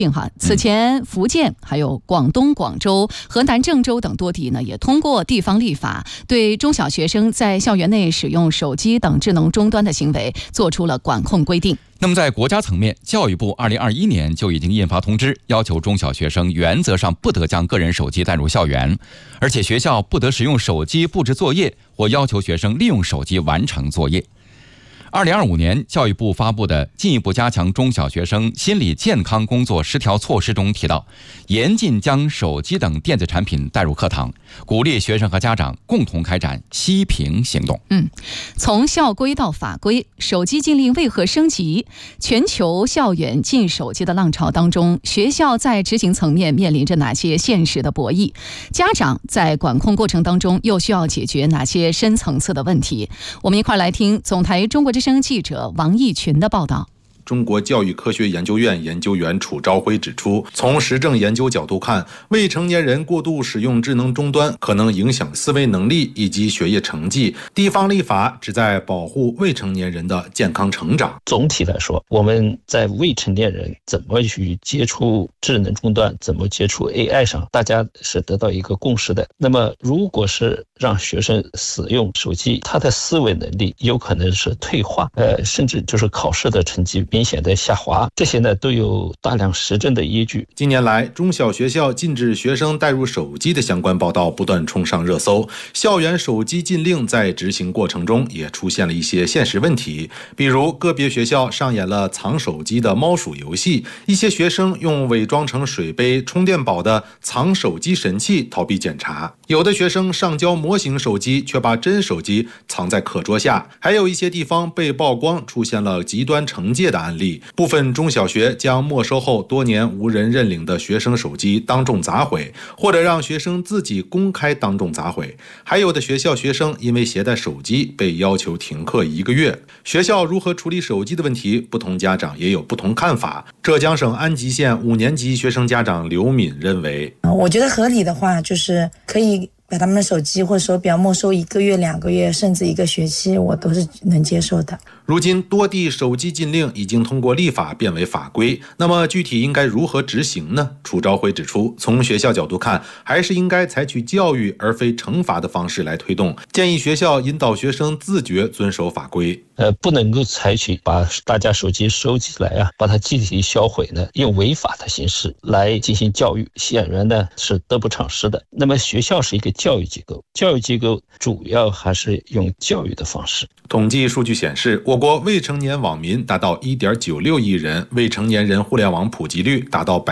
此前福建还有广东广州、河南郑州等多地呢，也通过地方立法，对中小学生在校园内使用手机等智能终端的行为做出了管控规定。 那么在国家层面，教育部2021年就已经印发通知，要求中小学生原则上不得将个人手机带入校园，而且学校不得使用手机布置作业或要求学生利用手机完成作业。2025年，教育部发布的进一步加强中小学生心理健康工作10条措施中提到，严禁将手机等电子产品带入课堂，鼓励学生和家长共同开展息屏行动。 从校规到法规，手机禁令为何升级？全球校园禁手机的浪潮当中，学校在执行层面面临着哪些现实的博弈？家长在管控过程当中又需要解决哪些深层次的问题？我们一块来听总台中国之声记者王义群的报道。 中国教育科学研究院研究员楚朝晖指出，从实证研究角度看，未成年人过度使用智能终端可能影响思维能力以及学业成绩。地方立法旨在保护未成年人的健康成长。 总体来说，我们在未成年人怎么去接触智能终端，怎么接触 AI 上，大家是得到一个共识的。那么如果是让学生使用手机，他的思维能力有可能是退化，甚至就是考试的成绩明显的下滑，这些呢都有大量实证的依据。 近年来，中小学校禁止学生带入手机的相关报道不断冲上热搜，校园手机禁令在执行过程中也出现了一些现实问题，比如个别学校上演了藏手机的猫鼠游戏，一些学生用伪装成水杯、充电宝的藏手机神器逃避检查，有的学生上交模型手机，却把真手机藏在课桌下，还有一些地方被曝光出现了极端惩戒的案例，部分中小学将没收后多年无人认领的学生手机当众砸毁，或者让学生自己公开当众砸毁，还有的学校学生因为携带手机被要求停课1个月。学校如何处理手机的问题，不同家长也有不同看法。浙江省安吉县5年级学生家长刘敏认为， 我觉得合理的话就是可以把他们的手机或手表没收1个月、2个月，甚至1个学期，我都是能接受的。 如今多地手机禁令已经通过立法变为法规，那么具体应该如何执行呢？楚朝晖指出，从学校角度看，还是应该采取教育而非惩罚的方式来推动，建议学校引导学生自觉遵守法规。 不能够采取把大家手机收起来把它集体销毁呢，用违法的形式来进行教育，显然呢是得不偿失的。那么学校是一个教育机构，教育机构主要还是用教育的方式。 统计数据显示，我国未成年网民达到 1.96 亿人，未成年人互联网普及率达到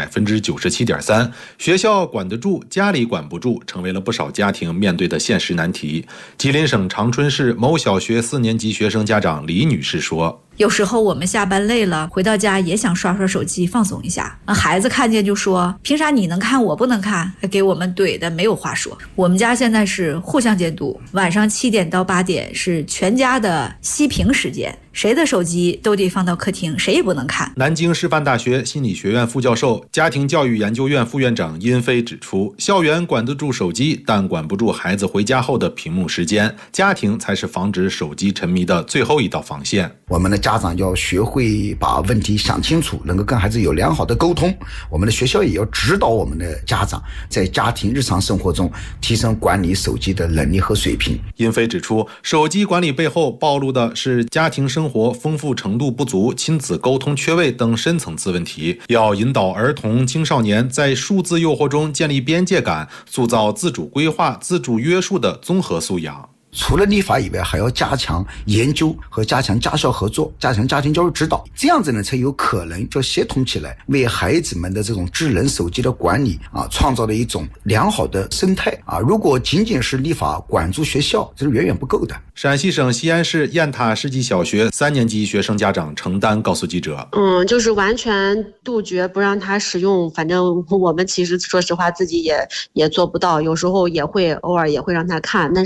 97.3%。 学校管得住，家里管不住，成为了不少家庭面对的现实难题。吉林省长春市某小学4年级学生家长李女士说， 有时候我们下班累了，回到家也想刷刷手机放松一下，孩子看见就说，凭啥你能看我不能看，还给我们怼的没有话说。我们家现在是互相监督，晚上7点到8点是全家的息屏时间，谁的手机都得放到客厅，谁也不能看。 南京师范大学心理学院副教授、家庭教育研究院副院长殷飞指出，校园管得住手机，但管不住孩子回家后的屏幕时间，家庭才是防止手机沉迷的最后一道防线。 我们的家长要学会把问题想清楚，能够跟孩子有良好的沟通。我们的学校也要指导我们的家长在家庭日常生活中提升管理手机的能力和水平。 殷飞指出，手机管理背后暴露的是家庭生活丰富程度不足、亲子沟通缺位等深层次问题，要引导儿童青少年在数字诱惑中建立边界感，塑造自主规划、自主约束的综合素养。 除了立法以外，还要加强研究和加强家校合作，加强家庭教育指导，这样子呢才有可能就协同起来，为孩子们的这种智能手机的管理创造了一种良好的生态如果仅仅是立法管住学校，这是远远不够的。 陕西省西安市雁塔世纪小学3年级学生家长程丹告诉记者， 就是完全杜绝不让他使用，反正我们其实说实话自己也做不到，有时候偶尔也会让他看，但